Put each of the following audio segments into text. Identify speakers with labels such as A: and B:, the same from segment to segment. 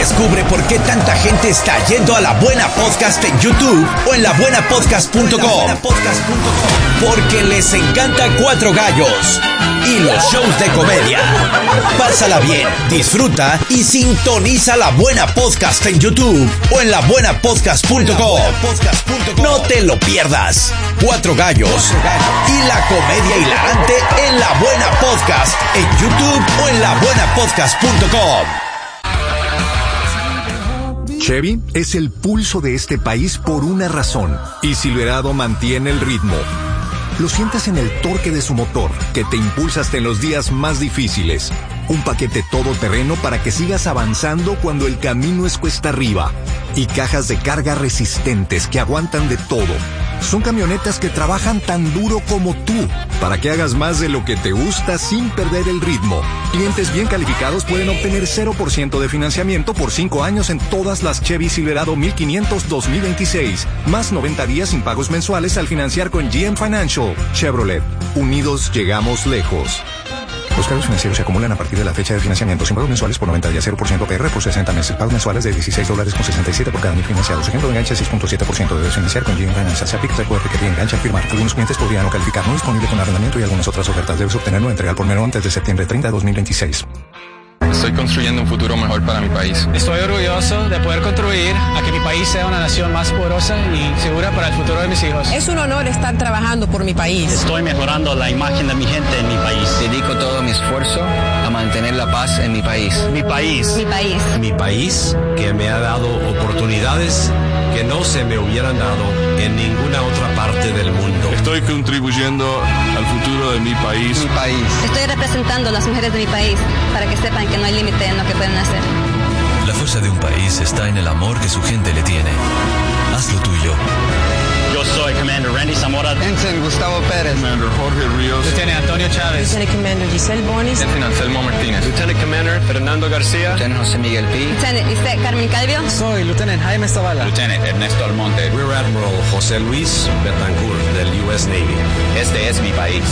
A: Descubre por qué tanta gente está yendo a La Buena Podcast en YouTube o en labuenapodcast.com. Porque les encanta Cuatro Gallos y los shows de comedia. Pásala bien, disfruta y sintoniza La Buena Podcast en YouTube o en labuenapodcast.com. No te lo pierdas. Cuatro Gallos y la comedia hilarante en La Buena Podcast en YouTube o en labuenapodcast.com.
B: Chevy es el pulso de este país por una razón, y Silverado mantiene el ritmo. Lo sientes en el torque de su motor, que te impulsa hasta en los días más difíciles. Un paquete todoterreno para que sigas avanzando cuando el camino es cuesta arriba. Y cajas de carga resistentes que aguantan de todo. Son camionetas que trabajan tan duro como tú, para que hagas más de lo que te gusta sin perder el ritmo. Clientes bien calificados pueden obtener 0% de financiamiento por 5 años en todas las Chevy Silverado 1500 2026. Más 90 días sin pagos mensuales al financiar con GM Financial. Chevrolet. Unidos llegamos lejos. Los cargos financieros se acumulan a partir de la fecha de financiamiento sin pagos mensuales por 90 días, 0% PR por 60 meses. Pagos mensuales de $16.67 por cada año financiado. Ejemplo de enganche 6.7%. Debes financiar con GM Financial. Se aplica recuerde que te engancha al firmar. Algunos clientes podrían no calificar. No disponible con arrendamiento y algunas otras ofertas. Debes obtenerlo o entregar por mero antes de septiembre 30 de 2026.
C: Estoy construyendo un futuro mejor para mi país.
D: Estoy orgulloso de poder contribuir a que mi país sea una nación más poderosa y segura para el futuro de mis hijos.
E: Es un honor estar trabajando por mi país.
F: Estoy mejorando la imagen de mi gente en mi país.
G: Dedico todo mi esfuerzo a mantener la paz en mi país.
F: Mi país.
H: Mi país.
I: Mi país, que me ha dado oportunidades que no se me hubieran dado en ninguna otra parte del mundo.
J: Estoy contribuyendo al futuro de mi país.
G: Mi país.
H: Estoy representando a las mujeres de mi país para que sepan que no hay límite en lo que pueden hacer.
K: La fuerza de un país está en el amor que su gente le tiene. Haz lo tuyo.
F: Yo soy Commander Randy Zamora.
G: Ensign Gustavo Pérez.
J: Commander Jorge Ríos.
D: Lieutenant Antonio Chávez.
E: Lieutenant Commander Giselle Bonis.
C: Lieutenant Anselmo Martínez.
F: Lieutenant Commander Fernando García.
G: Lieutenant José Miguel Pi.
H: Lieutenant Lisette Carmen Calvio.
D: Soy Lieutenant Jaime Zavala.
C: Lieutenant Ernesto Almonte.
I: Rear Admiral José Luis Betancourt del US Navy.
C: Este es mi país.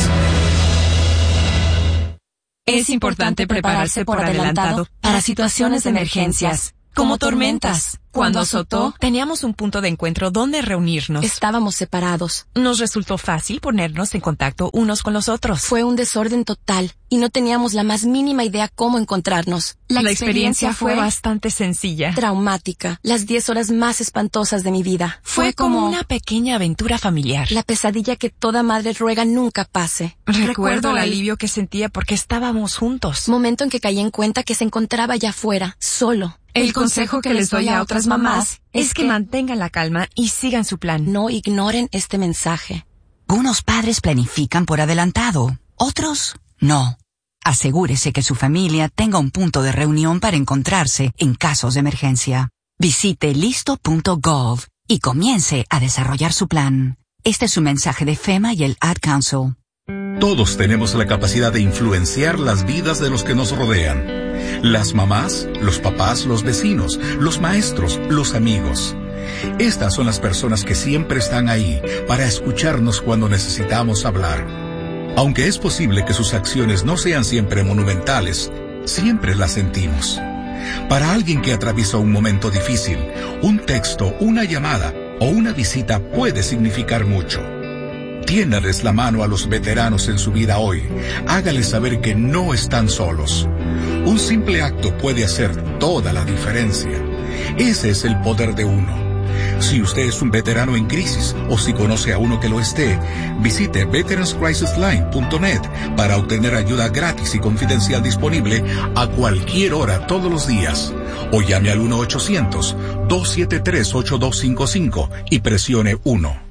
L: Es importante prepararse por adelantado para situaciones de emergencias, como tormentas. Cuando azotó, teníamos un punto de encuentro donde reunirnos.
E: Estábamos separados.
L: Nos resultó fácil ponernos en contacto unos con los otros.
E: Fue un desorden total y no teníamos la más mínima idea cómo encontrarnos.
L: La experiencia fue bastante sencilla.
E: Traumática. Las 10 horas más espantosas de mi vida.
L: Fue como una pequeña aventura familiar.
E: La pesadilla que toda madre ruega nunca pase.
L: Recuerdo el alivio que sentía porque estábamos juntos.
E: Momento en que caí en cuenta que se encontraba allá afuera, solo.
L: El consejo que les doy a otras mamás es que mantengan la calma y sigan su plan.
E: No ignoren este mensaje.
M: Unos padres planifican por adelantado, otros no. Asegúrese que su familia tenga un punto de reunión para encontrarse en casos de emergencia. Visite listo.gov y comience a desarrollar su plan. Este es un mensaje de FEMA y el Ad Council.
N: Todos tenemos la capacidad de influenciar las vidas de los que nos rodean. Las mamás, los papás, los vecinos, los maestros, los amigos. Estas son las personas que siempre están ahí para escucharnos cuando necesitamos hablar. Aunque es posible que sus acciones no sean siempre monumentales, siempre las sentimos. Para alguien que atraviesa un momento difícil, un texto, una llamada o una visita puede significar mucho. Tiéndales la mano a los veteranos en su vida hoy. Hágales saber que no están solos. Un simple acto puede hacer toda la diferencia. Ese es el poder de uno. Si usted es un veterano en crisis o si conoce a uno que lo esté, visite veteranscrisisline.net para obtener ayuda gratis y confidencial disponible a cualquier hora todos los días. O llame al 1-800-273-8255 y presione 1.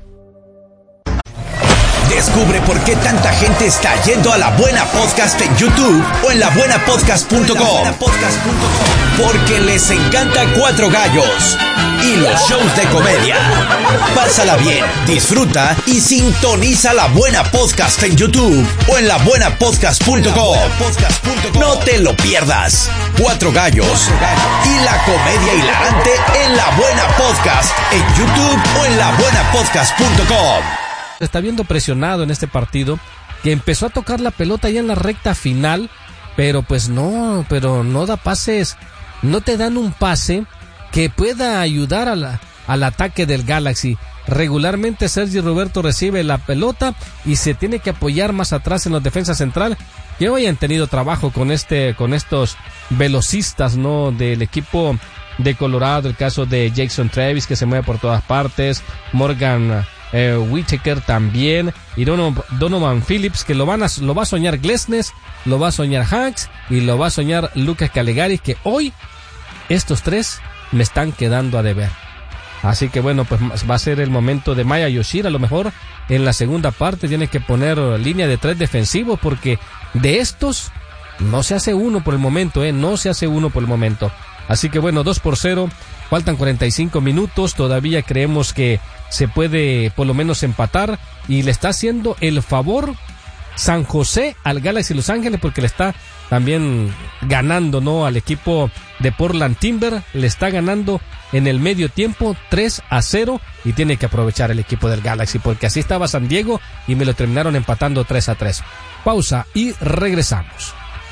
A: Descubre por qué tanta gente está yendo a La Buena Podcast en YouTube o en labuenapodcast.com. Porque les encanta Cuatro Gallos y los shows de comedia. Pásala bien, disfruta y sintoniza La Buena Podcast en YouTube o en labuenapodcast.com. No te lo pierdas. Cuatro Gallos y la comedia hilarante en La Buena Podcast en YouTube o en labuenapodcast.com.
O: Está viendo presionado en este partido, que empezó a tocar la pelota ya en la recta final, pero no da pases no te dan un pase que pueda ayudar al ataque del Galaxy. Regularmente Sergi Roberto recibe la pelota y se tiene que apoyar más atrás en los defensas central, que hoy han tenido trabajo con estos velocistas, ¿no?, del equipo de Colorado. El caso de Jackson Travis, que se mueve por todas partes, Morgan Whittaker también, y Donovan Phillips, que lo va a soñar Glesnes, lo va a soñar Hanks y lo va a soñar Lucas Calegari, que hoy estos tres me están quedando a deber. Así que bueno, pues va a ser el momento de Maya Yoshida. A lo mejor en la segunda parte tiene que poner línea de 3 defensivos, porque de estos no se hace uno por el momento, no se hace uno por el momento. Así que bueno, 2-0, faltan 45 minutos, todavía creemos que se puede por lo menos empatar, y le está haciendo el favor San José al Galaxy Los Ángeles, porque le está también ganando, ¿no?, al equipo de Portland Timber. Le está ganando en el medio tiempo 3-0, y tiene que aprovechar el equipo del Galaxy, porque así estaba San Diego y me lo terminaron empatando 3-3. Pausa y regresamos.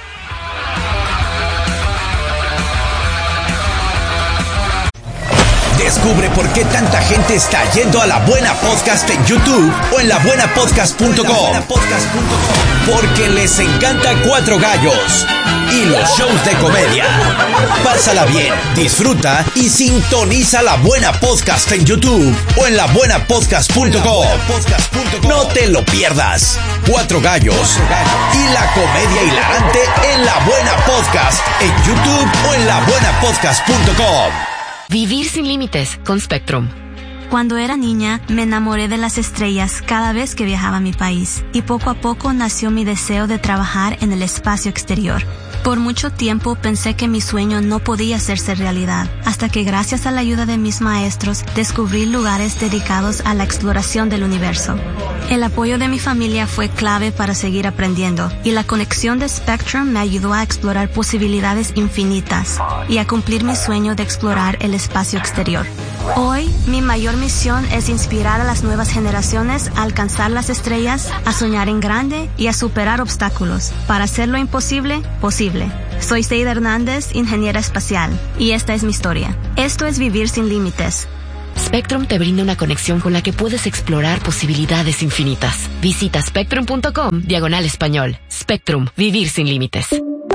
A: Descubre por qué tanta gente está yendo a La Buena Podcast en YouTube o en labuenapodcast.com. Porque les encanta Cuatro Gallos y los shows de comedia. Pásala bien, disfruta y sintoniza La Buena Podcast en YouTube o en labuenapodcast.com. No te lo pierdas. Cuatro Gallos y la comedia hilarante en La Buena Podcast en YouTube o en labuenapodcast.com.
P: Vivir sin límites con Spectrum.
Q: Cuando era niña, me enamoré de las estrellas cada vez que viajaba a mi país, y poco a poco nació mi deseo de trabajar en el espacio exterior. Por mucho tiempo pensé que mi sueño no podía hacerse realidad, hasta que gracias a la ayuda de mis maestros descubrí lugares dedicados a la exploración del universo. El apoyo de mi familia fue clave para seguir aprendiendo, y la conexión de Spectrum me ayudó a explorar posibilidades infinitas y a cumplir mi sueño de explorar el espacio exterior. Hoy, mi mayor misión es inspirar a las nuevas generaciones a alcanzar las estrellas, a soñar en grande y a superar obstáculos para hacer lo imposible posible. Soy Seida Hernández, ingeniera espacial, y esta es mi historia. Esto es Vivir sin Límites.
P: Spectrum te brinda una conexión con la que puedes explorar posibilidades infinitas. Visita spectrum.com/español. Spectrum, vivir sin límites.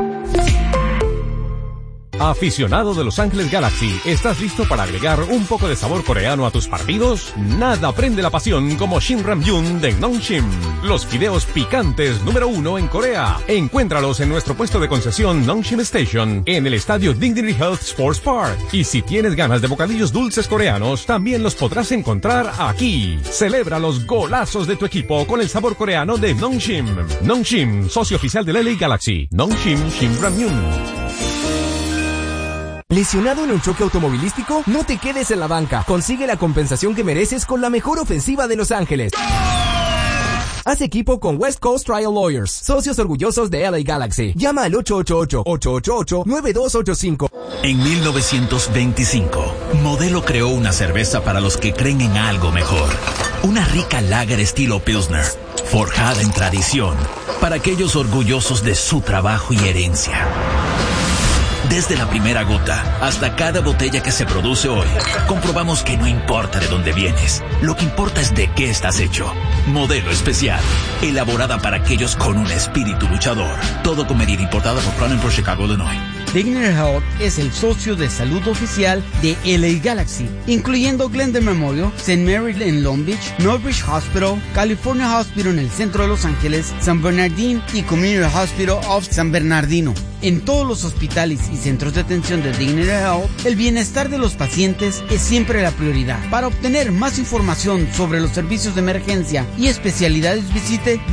R: Aficionado de Los Ángeles Galaxy, ¿estás listo para agregar un poco de sabor coreano a tus partidos? Nada prende la pasión como Shin Ramyun de Nongshim, los fideos picantes número 1 en Corea. Encuéntralos en nuestro puesto de concesión Nongshim Station, en el estadio Dignity Health Sports Park. Y si tienes ganas de bocadillos dulces coreanos, también los podrás encontrar aquí. Celebra los golazos de tu equipo con el sabor coreano de Nongshim. Nongshim, socio oficial del LA Galaxy. Nongshim Shin Ramyun.
S: ¿Lesionado en un choque automovilístico? No te quedes en la banca. Consigue la compensación que mereces con la mejor ofensiva de Los Ángeles. Haz equipo con West Coast Trial Lawyers, socios orgullosos de LA Galaxy. Llama al 888-888-9285.
T: En 1925, Modelo creó una cerveza para los que creen en algo mejor. Una rica lager estilo Pilsner, forjada en tradición, para aquellos orgullosos de su trabajo y herencia. Desde la primera gota hasta cada botella que se produce hoy, comprobamos que no importa de dónde vienes, lo que importa es de qué estás hecho. Modelo especial, elaborada para aquellos con un espíritu luchador. Todo con medida, importada por Crown Imports, Chicago, Illinois.
U: Dignity Health es el socio de salud oficial de LA Galaxy, incluyendo Glendale Memorial, St. Mary en Long Beach, Northbridge Hospital, California Hospital en el centro de Los Ángeles, San Bernardino y Community Hospital of San Bernardino. En todos los hospitales y centros de atención de Dignity Health, el bienestar de los pacientes es siempre la prioridad. Para obtener más información sobre los servicios de emergencia y especialidades, visite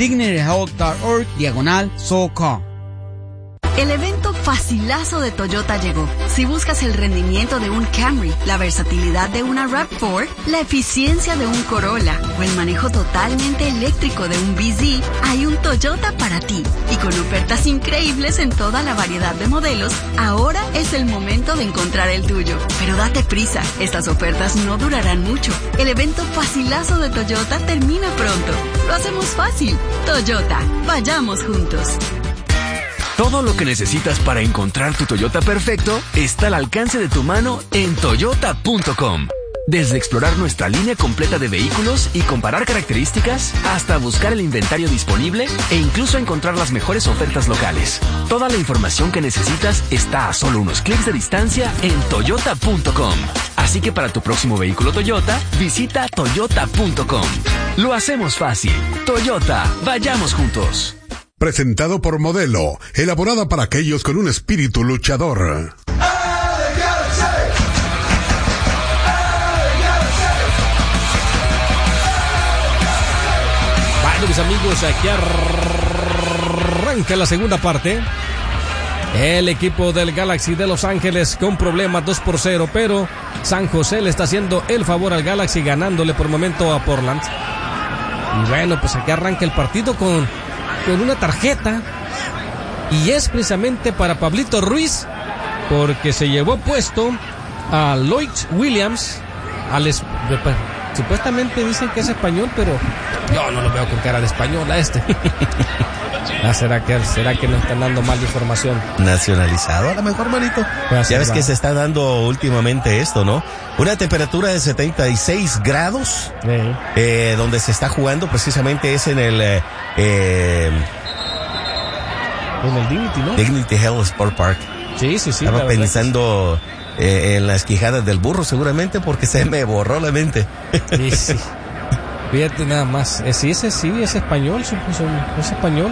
U: dignityhealth.org/SoCal.
V: El evento facilazo de Toyota llegó. Si buscas el rendimiento de un Camry, la versatilidad de una RAV4, la eficiencia de un Corolla o el manejo totalmente eléctrico de un BZ, hay un Toyota para ti. Y con ofertas increíbles en toda la variedad de modelos, ahora es el momento de encontrar el tuyo. Pero date prisa, estas ofertas no durarán mucho. El evento facilazo de Toyota termina pronto. Lo hacemos fácil. Toyota, vayamos juntos.
B: Todo lo que necesitas para encontrar tu Toyota perfecto está al alcance de tu mano en toyota.com. Desde explorar nuestra línea completa de vehículos y comparar características, hasta buscar el inventario disponible e incluso encontrar las mejores ofertas locales. Toda la información que necesitas está a solo unos clics de distancia en toyota.com. Así que para tu próximo vehículo Toyota, visita toyota.com. Lo hacemos fácil. Toyota, vayamos juntos.
K: Presentado por Modelo, elaborada para aquellos con un espíritu luchador.
O: Bueno, mis amigos, aquí arranca la segunda parte. El equipo del Galaxy de Los Ángeles con problemas 2-0, pero San José le está haciendo el favor al Galaxy, ganándole por momento a Portland. Y bueno, pues aquí arranca el partido con una tarjeta, y es precisamente para Pablito Ruiz, porque se llevó puesto a Lloyd Williams, supuestamente dicen que es español, pero yo no lo veo con cara de español a este. ¿Será que nos están dando mal información?
W: Nacionalizado, a lo mejor, manito. Ya ves que se está dando últimamente esto, ¿no? Una temperatura de 76 grados, donde se está jugando precisamente es en el
O: Dignity, ¿no?
W: Dignity Health Sport Park.
O: Sí.
W: Estaba pensando en las quijadas del burro, seguramente, porque se me borró la mente.
O: Sí. Fíjate nada más. Sí, es español, es español.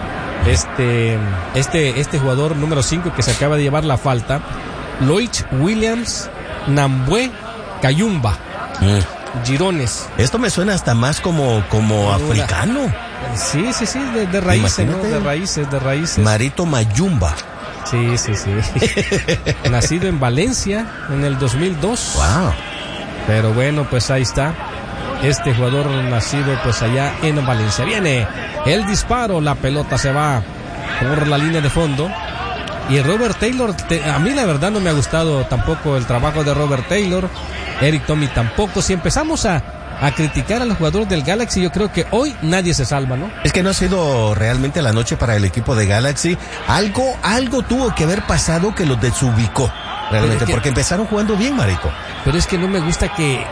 O: Este jugador número 5 que se acaba de llevar la falta, Lloyd Williams Nambue Kayumba. Girones.
W: Esto me suena hasta más como africano.
O: Sí, de raíces, ¿no? De raíces.
W: Marito Mayumba.
O: Sí. Nacido en Valencia en el 2002.
W: Wow.
O: Pero bueno, pues ahí está. Este jugador nacido pues allá en Valencia. Viene el disparo, la pelota se va por la línea de fondo. Y Robert Taylor, a mí la verdad no me ha gustado tampoco el trabajo de Robert Taylor. Eric Tommy tampoco. Si empezamos a criticar al jugador del Galaxy, yo creo que hoy nadie se salva, ¿no?
W: Es que no ha sido realmente la noche para el equipo de Galaxy. Algo tuvo que haber pasado que los desubicó realmente, porque empezaron jugando bien, marico.
O: Pero es que no me gusta que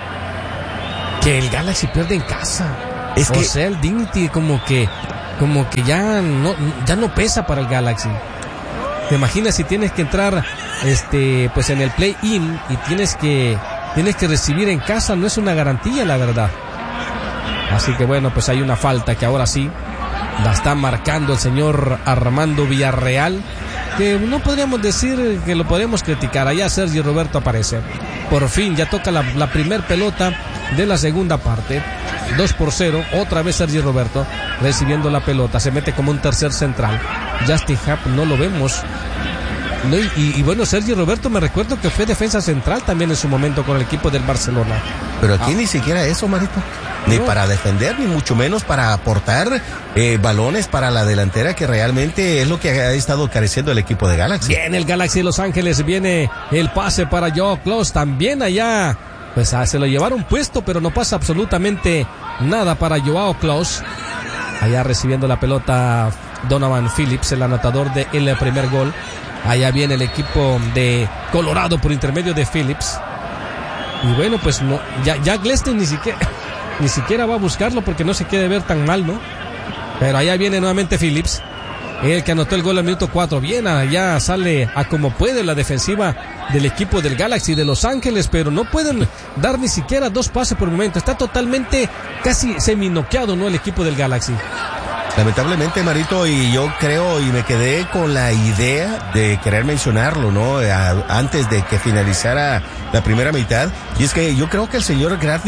O: el Galaxy pierde en casa. O sea, el Dignity como que ya no pesa para el Galaxy. ¿Te imaginas si tienes que entrar pues en el play-in y tienes que recibir en casa? No es una garantía, la verdad. Así que bueno, pues hay una falta que ahora sí la está marcando el señor Armando Villarreal, que no podríamos decir que lo podemos criticar. Allá Sergio Roberto aparece. Por fin ya toca la primer pelota de la segunda parte. 2-0, otra vez Sergio Roberto recibiendo la pelota, se mete como un tercer central. Justin Happ no lo vemos. No, y bueno, Sergio Roberto me recuerdo que fue defensa central también en su momento con el equipo del Barcelona.
W: Pero aquí ni siquiera eso, Marito. Ni para defender, ni mucho menos para aportar balones para la delantera, que realmente es lo que ha estado careciendo el equipo de Galaxy.
O: Viene el Galaxy de Los Ángeles, viene el pase para Joao Klaus, también allá. Pues se lo llevaron puesto, pero no pasa absolutamente nada para Joao Klaus. Allá recibiendo la pelota Donovan Phillips, el anotador del primer gol. Allá viene el equipo de Colorado por intermedio de Phillips. Y bueno, pues no, ya Gleston ni siquiera va a buscarlo porque no se quiere ver tan mal, ¿no? Pero allá viene nuevamente Phillips, el que anotó el gol al minuto 4. Bien, allá sale a como puede la defensiva del equipo del Galaxy de Los Ángeles, pero no pueden dar ni siquiera 2 pases por momento. Está totalmente casi seminoqueado, ¿no? El equipo del Galaxy.
W: Lamentablemente, Marito, y yo creo y me quedé con la idea de querer mencionarlo, ¿no? Antes de que finalizara la primera mitad. Y es que yo creo que el señor Greg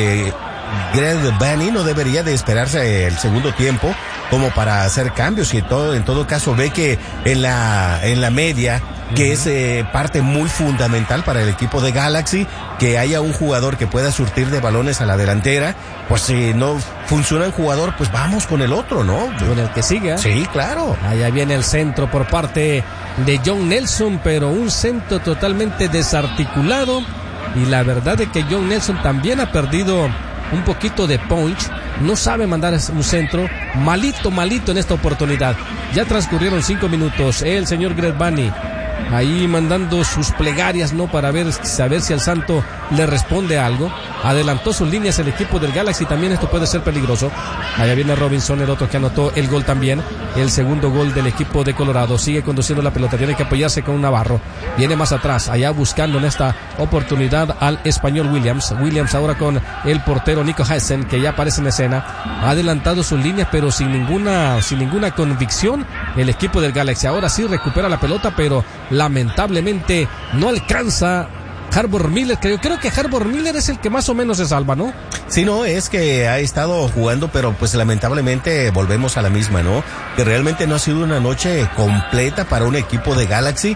W: Vanney no debería de esperarse el segundo tiempo como para hacer cambios, y en todo caso ve que en la media, que es parte muy fundamental para el equipo de Galaxy, que haya un jugador que pueda surtir de balones a la delantera. Pues si no funciona el jugador, pues vamos con el otro, ¿no?
O: Con el que siga.
W: Sí, claro.
O: Allá viene el centro por parte de John Nelson, pero un centro totalmente desarticulado, y la verdad es que John Nelson también ha perdido un poquito de punch. no sabe mandar un centro. Malito en esta oportunidad. Ya transcurrieron 5 minutos. El señor Greg Vanney ahí mandando sus plegarias, ¿no? Para saber si al Santo le responde algo. Adelantó sus líneas el equipo del Galaxy, también esto puede ser peligroso. Allá viene Robinson, el otro que anotó el gol también. El segundo gol del equipo de Colorado. Sigue conduciendo la pelota, tiene que apoyarse con Navarro. Viene más atrás, allá buscando en esta oportunidad al español Williams. Williams ahora con el portero Nico Hessen, que ya aparece en escena. Ha adelantado sus líneas, pero sin ninguna convicción el equipo del Galaxy. Ahora sí recupera la pelota, pero lamentablemente no alcanza Harbor Miller. Creo que Harbor Miller es el que más o menos se salva, ¿no?
W: Sí, no, es que ha estado jugando, pero pues lamentablemente volvemos a la misma, ¿no? Que realmente no ha sido una noche completa para un equipo de Galaxy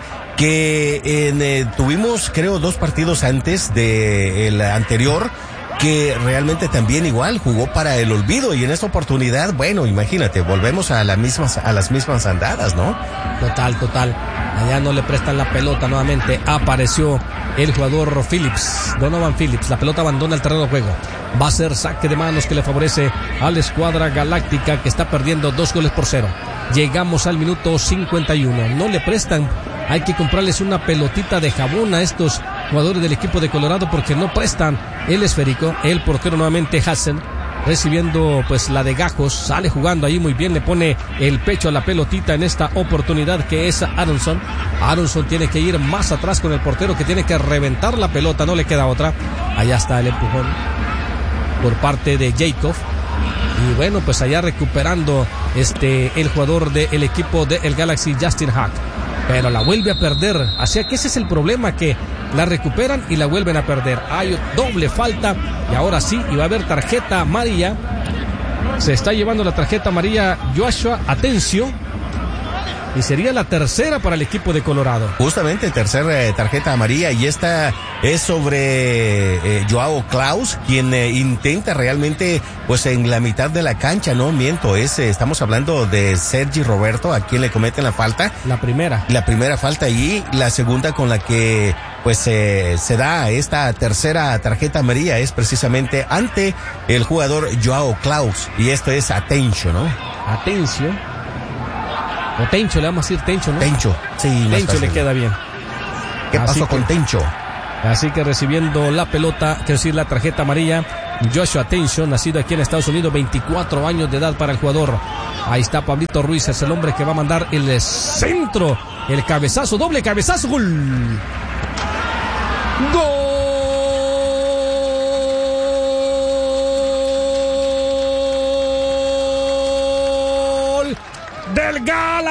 W: que tuvimos, creo, 2 partidos antes del anterior, que realmente también igual jugó para el olvido, y en esta oportunidad, bueno, imagínate, volvemos a las mismas andadas, ¿no?
O: Total. Allá no le prestan la pelota nuevamente. Apareció el jugador Phillips, Donovan Phillips. La pelota abandona el terreno de juego. Va a ser saque de manos que le favorece a la escuadra galáctica, que está perdiendo 2-0. Llegamos al minuto 51. No le prestan. Hay que comprarles una pelotita de jabón a estos jugadores del equipo de Colorado, porque no prestan el esférico. El portero nuevamente Hassen, recibiendo pues la de Gajos, sale jugando ahí muy bien, le pone el pecho a la pelotita en esta oportunidad, que es Aronson. Aronson tiene que ir más atrás con el portero, que tiene que reventar la pelota, no le queda otra. Allá está el empujón por parte de Jacob. Y bueno, pues allá recuperando el jugador del equipo del Galaxy, Justin Hack, pero la vuelve a perder. Así que ese es el problema, que la recuperan y la vuelven a perder. Hay doble falta y ahora sí, y va a haber tarjeta amarilla. Se está llevando la tarjeta amarilla Joshua Atencio, y sería la tercera para el equipo de Colorado.
W: Justamente, tercera tarjeta amarilla, y esta es sobre Joao Klaus, quien intenta realmente, pues en la mitad de la cancha, no miento, estamos hablando de Sergi Roberto, a quien le cometen la falta. La primera falta, y la segunda con la que pues se da esta tercera tarjeta amarilla es precisamente ante el jugador Joao Klaus, y esto es Atencio, ¿no?
O: Atencio. O Tencho, le vamos a decir Tencho, ¿no?
W: Tencho, sí.
O: Tencho le queda bien.
W: ¿Qué pasó con Tencho?
O: Así que recibiendo la pelota, quiero decir la tarjeta amarilla, Joshua Tencho, nacido aquí en Estados Unidos, 24 años de edad para el jugador. Ahí está Pablito Ruiz, es el hombre que va a mandar el centro, el cabezazo, doble cabezazo, gol. ¡Gol! Del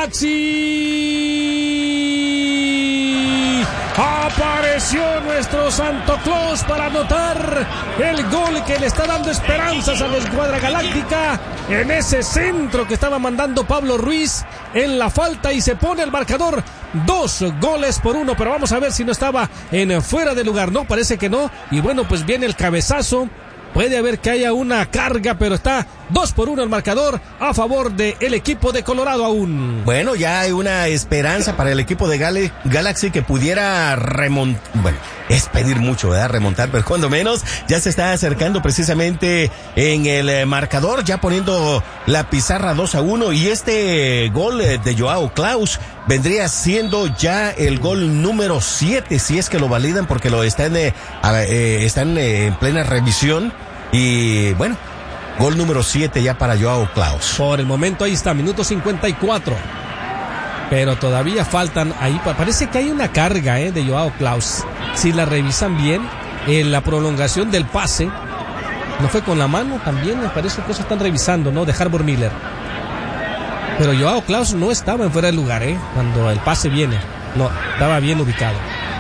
O: Galaxy. Apareció nuestro Santo Claus para anotar el gol que le está dando esperanzas a la escuadra galáctica en ese centro que estaba mandando Pablo Ruiz en la falta, y se pone el marcador 2-1, pero vamos a ver si no estaba en fuera de lugar. No, parece que no, y bueno, pues viene el cabezazo. Puede haber que haya una carga, pero está 2-1 el marcador a favor del equipo de Colorado aún.
W: Bueno, ya hay una esperanza para el equipo de Galaxy que pudiera remontar. Bueno, es pedir mucho, ¿verdad? Remontar, pero cuando menos ya se está acercando precisamente en el marcador, ya poniendo la pizarra 2-1, y este gol de Joao Klaus vendría siendo ya el gol número 7, si es que lo validan, porque lo están en plena revisión. Y bueno, gol número 7 ya para Joao Klaus.
O: Por el momento ahí está, minuto 54. Pero todavía faltan ahí, parece que hay una carga de Joao Klaus. Si la revisan bien, la prolongación del pase, ¿no fue con la mano? También me parece que eso están revisando, ¿no? De Harbor Miller. Pero Joao Klaus no estaba en fuera de lugar, cuando el pase viene. No, estaba bien ubicado.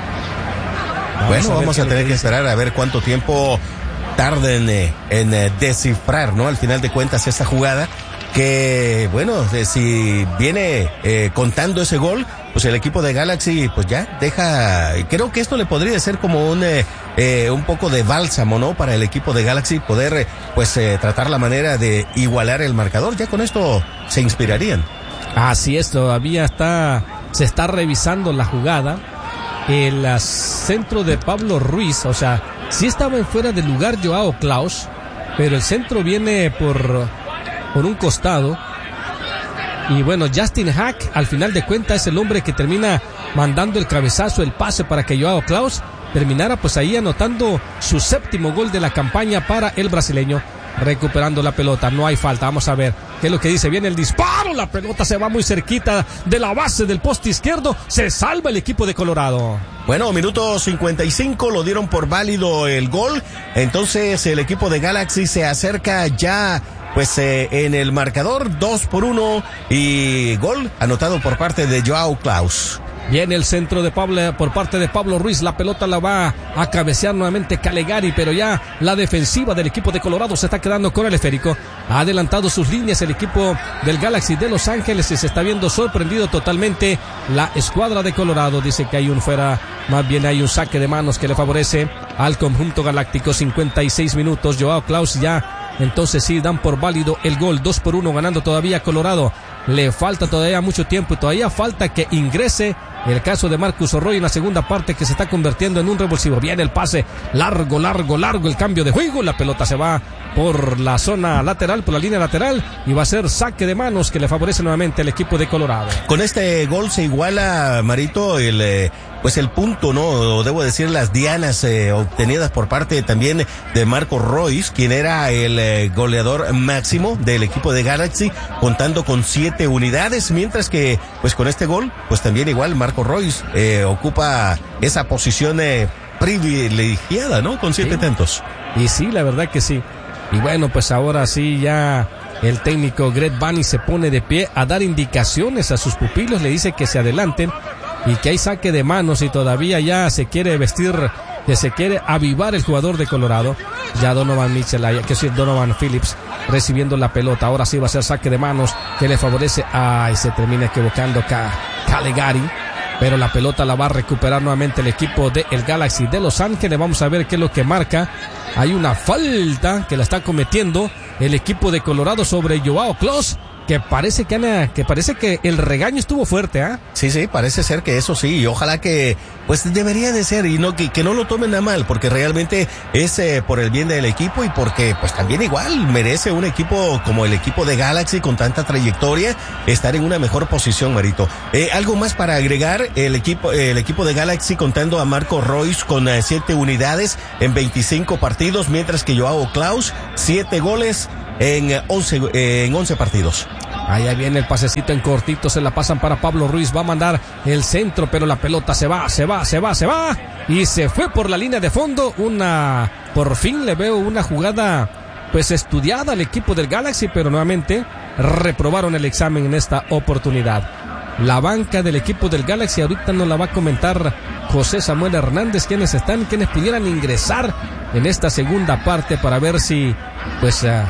W: Vamos a tener que esperar a ver cuánto tiempo tarden en descifrar, ¿no? Al final de cuentas, esta jugada que, bueno, si viene contando ese gol, pues el equipo de Galaxy pues ya deja. Creo que esto le podría ser como un poco de bálsamo, ¿no? Para el equipo de Galaxy poder tratar la manera de igualar el marcador. Ya con esto se inspirarían.
O: Así es, todavía se está revisando la jugada. El centro de Pablo Ruiz, o sea, sí estaba en fuera de lugar Joao Klaus, pero el centro viene por un costado. Y bueno, Justin Hack, al final de cuentas, es el hombre que termina mandando el cabezazo, el pase para que Joao Klaus terminara pues ahí anotando su 7º gol de la campaña para el brasileño. Recuperando la pelota, no hay falta, vamos a ver qué es lo que dice, viene el disparo, la pelota se va muy cerquita de la base del poste izquierdo, se salva el equipo de Colorado.
W: Bueno, minuto 55, lo dieron por válido el gol, entonces el equipo de Galaxy se acerca ya pues en el marcador 2-1 y gol anotado por parte de Joao Klaus.
O: Viene el centro de Pablo por parte de Pablo Ruiz. La pelota la va a cabecear nuevamente Calegari, pero ya la defensiva del equipo de Colorado se está quedando con el esférico. Ha adelantado sus líneas el equipo del Galaxy de Los Ángeles y se está viendo sorprendido totalmente la escuadra de Colorado. Dice que hay un fuera, más bien hay un saque de manos que le favorece al conjunto galáctico. 56 minutos. Joao Klaus ya, entonces sí, dan por válido el gol. 2-1 ganando todavía Colorado. Le falta todavía mucho tiempo y todavía falta que ingrese el caso de Marcus Arroyo en la segunda parte, que se está convirtiendo en un revulsivo. Viene el pase largo, el cambio de juego. La pelota se va por la zona lateral, por la línea lateral, y va a ser saque de manos que le favorece nuevamente al equipo de Colorado.
W: Con este gol se iguala, Marito, el punto, ¿no? O debo decir las dianas obtenidas por parte también de Marco Royce, quien era el goleador máximo del equipo de Galaxy, contando con 7 unidades, mientras que pues con este gol, pues también igual Marco Royce ocupa esa posición privilegiada, ¿no? Con 7 tantos.
O: Y sí, la verdad que sí. Y bueno, pues ahora sí ya el técnico Greg Vanney se pone de pie a dar indicaciones a sus pupilos, le dice que se adelanten y que hay saque de manos y todavía ya se quiere vestir, que se quiere avivar el jugador de Colorado. Ya Donovan Mitchell, que es Donovan Phillips, recibiendo la pelota. Ahora sí va a ser saque de manos que le favorece. Ay, se termina equivocando Calegari, pero la pelota la va a recuperar nuevamente el equipo del Galaxy de Los Ángeles. Vamos a ver qué es lo que marca. Hay una falta que la está cometiendo el equipo de Colorado sobre Joao Klaus, que parece que el regaño estuvo fuerte, ¿ah?
W: Sí, parece ser que eso sí, y ojalá que pues debería de ser, y no que no lo tomen a mal, porque realmente es por el bien del equipo y porque pues también igual merece un equipo como el equipo de Galaxy con tanta trayectoria estar en una mejor posición, Marito. Algo más para agregar, el equipo de Galaxy contando a Marco Royce con 7 unidades en 25 partidos, mientras que Joao Klaus 7 goles en 11 partidos.
O: Allá viene el pasecito en cortito, se la pasan para Pablo Ruiz, va a mandar el centro, pero la pelota se va, y se fue por la línea de fondo. Por fin le veo una jugada pues estudiada al equipo del Galaxy, pero nuevamente reprobaron el examen en esta oportunidad. La banca del equipo del Galaxy ahorita nos la va a comentar José Samuel Hernández, quienes pudieran ingresar en esta segunda parte para ver si pues